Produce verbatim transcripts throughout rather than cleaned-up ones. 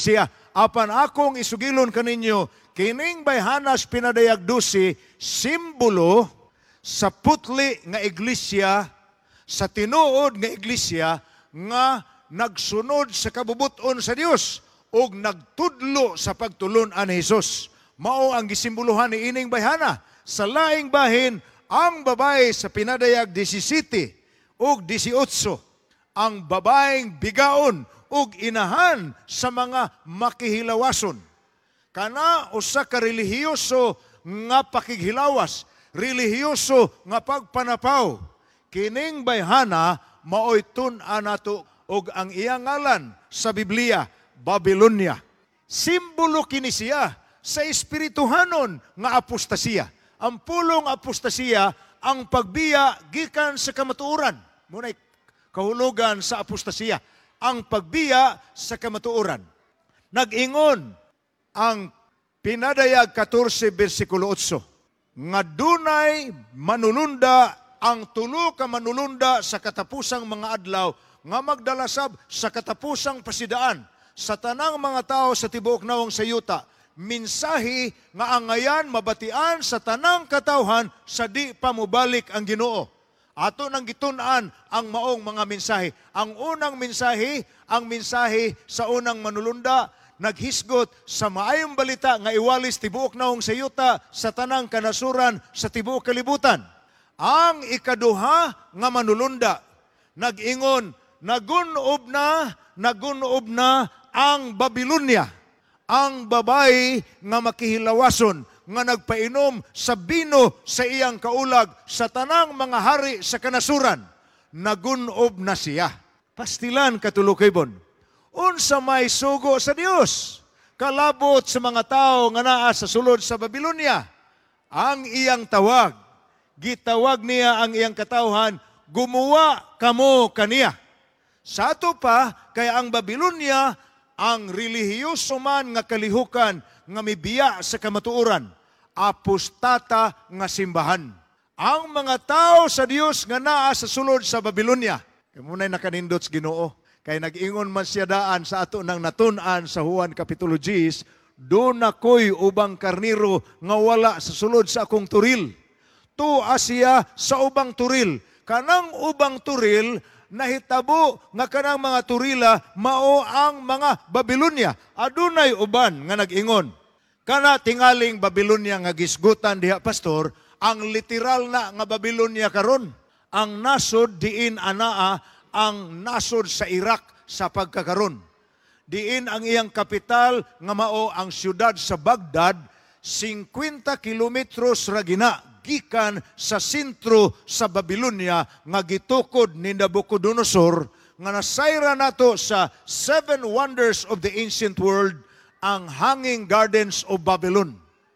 siya. Apan akong isugilon kaninyo, kining bayhanas pinadayagdusi, simbolo sa putli nga iglesia, sa tinuod nga iglesia, nga nagsunod sa kabubuton sa Dios ug nagtudlo sa pagtulon-an ni Hesus. Mao ang gisimbolohan ni ining bayhana. Sa laing bahin, ang babae sa pinadayag disisiti ug disiotso, ang babaeng bigaon ug inahan sa mga makihilawason. Kana usa ka relihiyoso nga pakighilawas, relihiyoso nga pagpanapaw. Kining bayhana maoy tun-an nato ug ang iyang ngalan sa Biblia, Babylonia. Simbolo kini siya sa espirituhanon nga apostasiya. Ang pulong apostasiya, ang pagbiya gikan sa kamatuoran. Muna'y kahulugan sa apostasiya, ang pagbiya sa kamatuoran. Nag-ingon ang pinadayag fourteen versikulo eight, nga dunay manulunda ang tulo ka manulunda sa katapusang mga adlaw nga magdalasab sa katapusang pasidaan sa tanang mga tao sa tibuok nawong sa yuta. Minsahi nga angayan mabatian sa tanang katawhan sa di pa mubalik ang Ginoo. Ato nang gitun-an ang maong mga mensahe. Ang unang mensahe, ang mensahe sa unang manulunda, naghisgot sa maayong balita nga iwalis tibuok nawong sa yuta sa tanang kanasuran sa tibuok kalibutan. Ang ikaduha nga manulunda, nag-ingon, nagunob na, nagunob na ang Babylonia, ang babae nga makihilawason, nga nagpainom sa bino sa iyang kaulag sa tanang mga hari sa kanasuran. Nagunob na siya. Pastilan katulukaybon. Unsa may sugo sa Dios, kalabot sa mga tao nga naa sa sulod sa Babylonia. Ang iyang tawag, gitawag niya ang iyang katawhan, gumawa kamo kaniya. Sa ato pa, kaya ang Babylonia, ang relihiyoso man nga kalihukan nga mibiya sa kamatuoran, apostata nga simbahan. Ang mga tao sa Dios nga naa sa sulod sa Babylonia, kaya muna'y nakanindot sa Ginoo, kaya nag-ingon man siya daan sa ato nang natun-an sa Juan Kapitulo ten, doon ako'y ubang karniro nga wala sa sulod sa akong turil. Tu Asya sa ubang turil. Kanang ubang turil, nahitabo nga kanang mga turila mao ang mga Babylonia. Adunay uban nga nag-ingon, kana tingaling Babylonia nga gisgutan diha pastor, ang literal na nga Babylonia karon. Ang nasod diin anaa ang nasod sa Iraq sa pagkakaron. Diin ang iyang kapital nga mao ang siyudad sa Baghdad, fifty kilometros ra gina gikan sa sentro sa Babylonia nga gitukod ni Nabucodonosor, nga nasayra nato sa Seven Wonders of the Ancient World, ang Hanging Gardens of Babylon.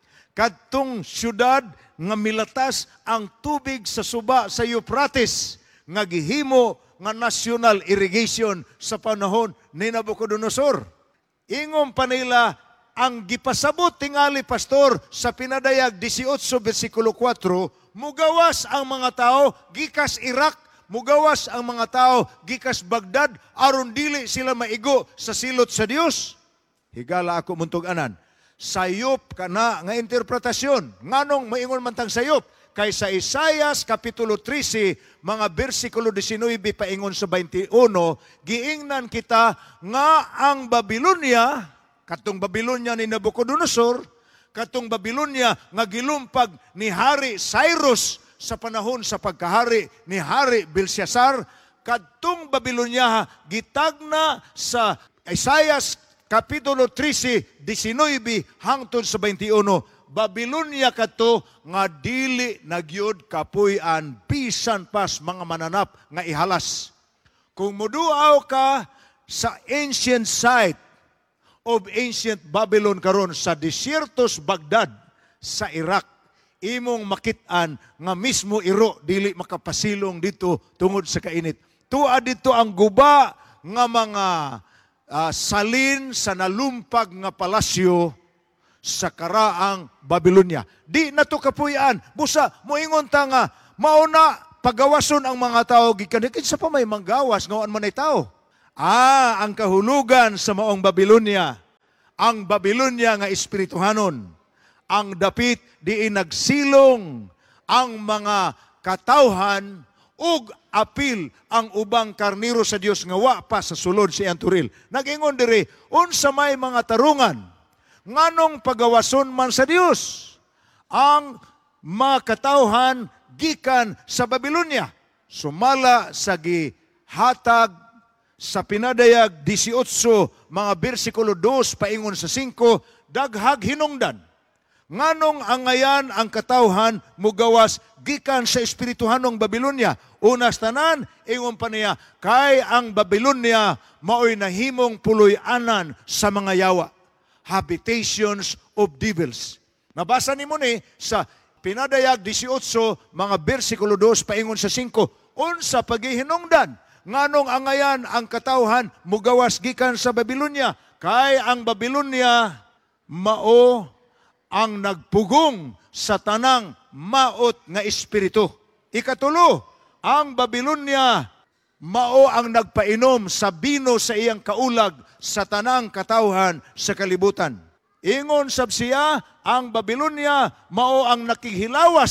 Kadtong syudad nga milatas ang tubig sa suba sa Euphrates, nga gihimo nga national irrigation sa panahon ni Nabucodonosor. Ingom pa nila ang gipasabot tingali pastor sa pinadayag eighteen versikulo four, mugawas ang mga tao gikas Iraq, mugawas ang mga tao gikas Baghdad aron dili sila maigo sa silot sa Dios. Higala ako muntug-anan. Sayop kana nga interpretasyon. Nganong maingon man tang sayop? Kay sa Isaias Kapitulo thirteen, mga versikulo nineteen paingon sa twenty-one, giingnan kita nga ang Babylonia, katong Babylonia ni Nabucodonosor, katong Babylonia nga gilumpag ni Hari Cyrus sa panahon sa pagkahari ni Hari Belshazzar, katong Babylonia gitagna sa Isaias Kapitulo thirteen, nineteen hangtod sa twenty-one, Babylonia kato nga dili nagyod kapuy-an bisan pas mga mananap nga ihalas. Kung muduaw ka sa ancient site of ancient Babylon karon sa Desiertos Baghdad sa Iraq, imong makit-an nga mismo iro dili makapasilong dito tungod sa kainit. Tua dito ang guba nga mga uh, salin sa nalumpag nga palasyo sa karaang Babylonia. Di na to kapuy-an. Busa, moingon ta nga, mauna pagawason ang mga tao gikan. Kinsa pa may manggawas ngawaan man ay tao. Ah, ang kahulugan sa maong Babylonia, ang Babilonia nga espirituhanon. Ang dapit di nagsilong ang mga katawhan ug apil ang ubang karniro sa Dios nga wa pa sa sulod si Anturil. Nagingon diri, unsa may mga tarungan nganong pagawason man sa Dios ang mga katawhan gikan sa Babilonia. Sumala sa gihatag sa pinadayag eighteen, mga bersikulo two paingon sa five, daghag hinungdan. Nganong angayan ang katawhan mugawas gikan sa espirituhanong Babilonia. Unas tanan, ingon pa niya, kay ang Babilonia maoy nahimong puloy-anan sa mga yawa. Habitations of devils. Nabasa ni mo ni sa pinadayag eighteen, mga bersikulo two paingon sa five, unsa paghihinungdan. Nganong angayan ang katawhan mugawas gikan sa Babilonia. Kay ang Babilonia mao ang nagpugong sa tanang maot nga espiritu. Ikatulo, ang Babilonia mao ang nagpainom sa bino sa iyang kaulag sa tanang katawhan sa kalibutan. Ingon sab siya, ang Babilonia mao ang nakighilawas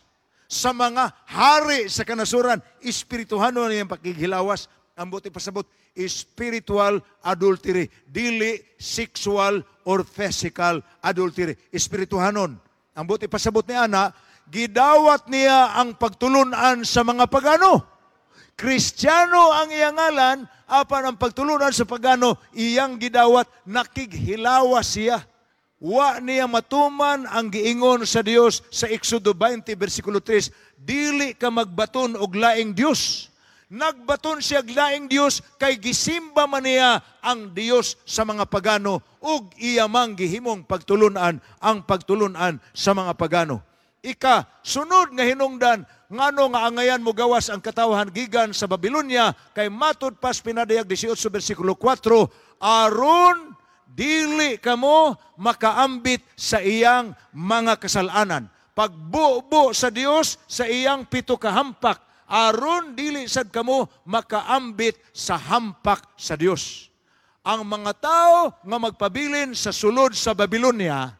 sa mga hari sa kanasuran. Espirituhanon niyang pakighilawas. Ang buti pasabot, spiritual adultery, dili sexual or physical adultery. Espirituhanon. Ang buti pasabot ni Ana, gidawat niya ang pagtulunan sa mga pagano. Kristiyano ang iyang ngalan, apan ang pagtulunan sa pagano, iyang gidawat, nakighilawas siya. Wa niya matuman ang giingon sa Dios sa Exodo twenty, versikulo three, dili ka magbaton og laing Dios. Nagbaton siya og laing Dios kay gisimba man niya ang Dios sa mga pagano ug iya mang gihimong pagtulunan ang pagtulunan sa mga pagano. Ika, sunod nga hinungdan, ngano nga angayan mo gawas ang katawhan gigan sa Babilonia, kay matud pas pinadayag eighteen, versikulo four, aron dili kamo makaambit sa iyang mga kasalanan. Pagbubo sa Dios sa iyang pito ka hampak, aron dili sad kamo makaambit sa hampak sa Dios. Ang mga tao nga magpabilin sa sulod sa Babilonia,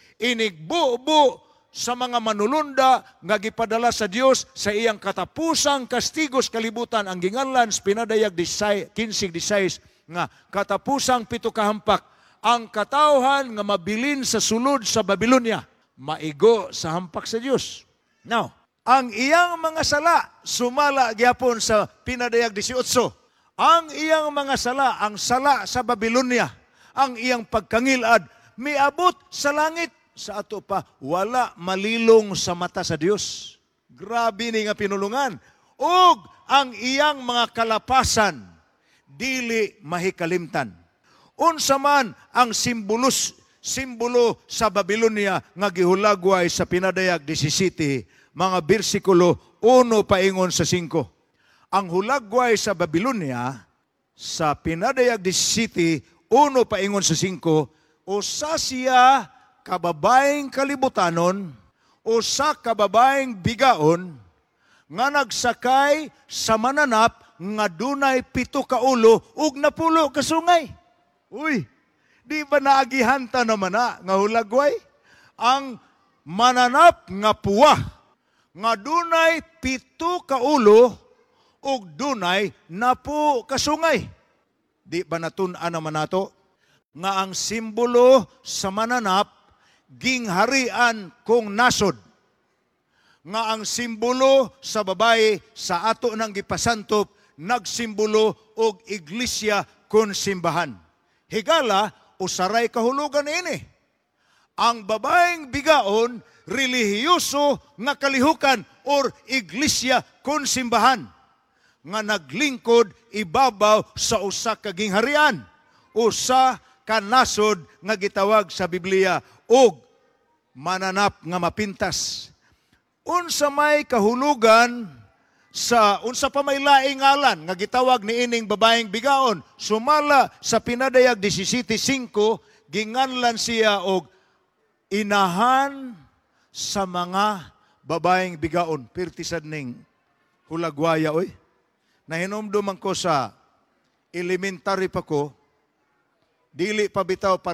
inigbubo sa mga manulunda nga gipadala sa Dios sa iyang katapusang kastigos kalibutan. Ang ginganlan pinadayag fifteen sixteen nga katapusang pito ka hampak, ang katawhan nga mabilin sa sulod sa Babilonia, maigo sa hampak sa Dios. Now, ang iyang mga sala, sumala gyapon sa pinadayag eighteen. Ang iyang mga sala, ang sala sa Babilonia, ang iyang pagkangilad, miabot sa langit. Sa ato pa, wala malilong sa mata sa Dios. Grabe ni nga pinulungan. Ug ang iyang mga kalapasan, dili mahikalimtan. Unsa man ang simbolos, simbolo sa Babilonia nga gihulagway sa pinadayag seventeen, mga bersikulo one paingon sa five. Ang hulagway sa Babilonia sa pinadayag seventeen, one paingon sa five, usa siya kababaeng kalibutanon, usa kababaeng bigaon nga nagsakay sa mananap nga dunay pito ka ulo ug napulo ka sungay. Uy, di ba naagihanta naman na nga hulagway? Ang mananap nga puwa, nga dunay pito ka ulo, ug dunay napu kasungay. Di ba natun-an naman nato? Nga ang simbolo sa mananap, gingharian kong nasod. Nga ang simbolo sa babae, sa ato nang gipasantop, nagsimbolo og iglesia kon simbahan. Higala, usaray kahulugan ini. Ang babaeng bigaon, relihiyoso nga kalihukan or iglesia kon simbahan nga naglingkod ibabaw sa usa ka gingharian, usa ka nasod nga gitawag sa Biblia og mananap nga mapintas. Unsa may kahulugan sa unsa pa may laing ngalan nga gitawag ni ining babaeng bigaon, sumala sa pinadayag seventeen five, ginganlan siya og inahan sa mga babaeng bigaon. Pirtisad ning hulagwaya oy. Nahinomdum man ko sa elementary pa ko, dili pa bitaw